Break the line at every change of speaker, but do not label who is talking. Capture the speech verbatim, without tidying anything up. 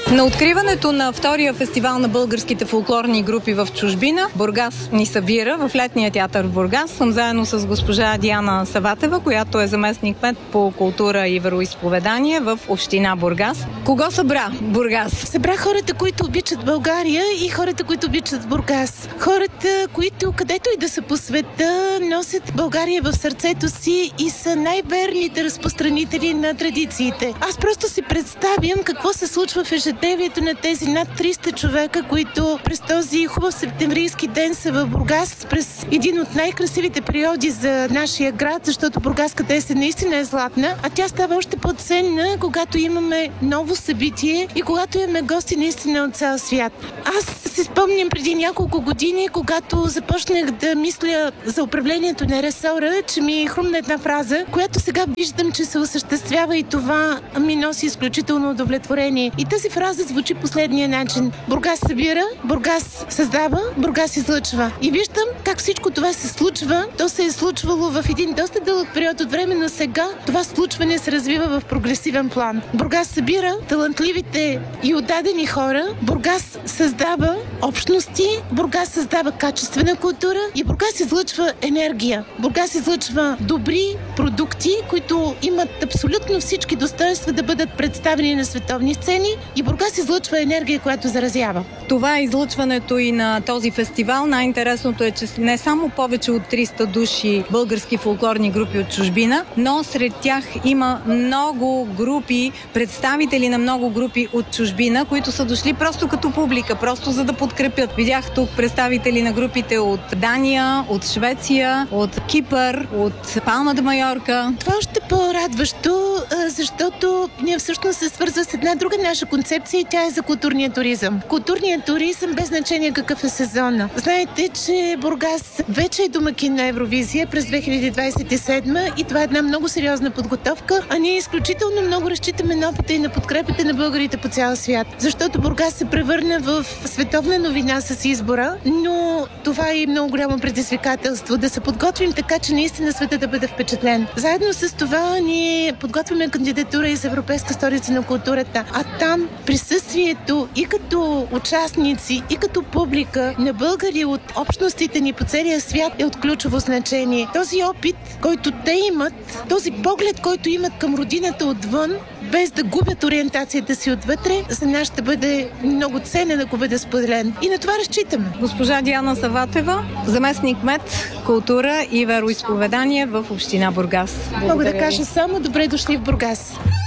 На откриването на втория фестивал на българските фолклорни групи в чужбина, Бургас ни събира в летния театър в Бургас. Съм заедно с госпожа Диана Саватева, която е заместник-кмет по култура и вероизповедание в община Бургас. Кого събра Бургас?
Събра хората, които обичат България и хората, които обичат Бургас. Хората, които където и да са по света, носят България в сърцето си и са най-верните разпространители на традициите. Аз просто си представям какво се случва в ежедневието на тези над триста човека, които през този хубав септемврийски ден са в Бургас, през един от най-красивите периоди за нашия град, защото бургаската есен наистина е златна, а тя става още по-ценна, когато имаме ново събитие и когато имаме гости наистина от цял свят. Аз си спомням преди няколко години, когато започнах да мисля за управлението на ресора, че ми хрумна една фраза, която сега виждам, че се осъществява и това ми носи изключително удовлетворение. И тази фраза звучи последния начин. Бургас събира, Бургас създава, Бургас излъчва. И виждам как всичко това се случва. То се е случвало в един доста дълъг период от време, но сега това случване се развива в прогресивен план. Бургас събира талантливите и отдадени хора, Бургас създава общности, Бургас създава качествена култура и Бургас излъчва енергия. Бургас излъчва добри продукти, които имат абсолютно всички достоинства да бъдат представени на световни сцени и Бургас излъчва енергия, която заразява.
Това е излъчването и на този фестивал. Най-интересното е, че не само повече от триста души български фолклорни групи от чужбина, но сред тях има много групи, представители на много групи от чужбина, които са дошли просто като публика, просто за да подкрепят. Видях тук представители на групите от Дания, от Швеция, от Кипър, от Палма де Майорка.
Това още по-радващо, защото ние всъщност се свързва с една друга наша концепция и тя е за културния туризъм. Културният туризъм без значение какъв е сезона. Знаете, че Бургас вече е домакин на Евровизия през две хиляди двадесет и седма и това е една много сериозна подготовка, а ние изключително много разчитаме на опита и на подкрепата на българите по цял свят. Защото Бургас се превърна в световна новина с избора, но това е и много голямо предизвикателство да се подготвим така, че наистина света да бъде впечатлен. Заедно с това ние подготвяме кандидатура и за Европейска столица на културата, а там присъствието и като участници, и като публика на българи от общностите ни по целия свят е от ключово значение. Този опит, който те имат, този поглед, който имат към родината отвън, без да губят ориентацията си отвътре, за нас ще бъде много ценен, ако бъде споделен. И на това разчитаме.
Госпожа Диана Саватева, заместник-кмет, култура и вероизповедание в община Бургас.
Мога да кажа само добре дошли в Бургас.